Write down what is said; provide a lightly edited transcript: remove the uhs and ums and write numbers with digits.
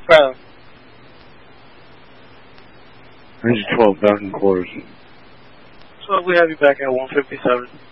problem. Range 12 back in quarters. So we have you back at 157.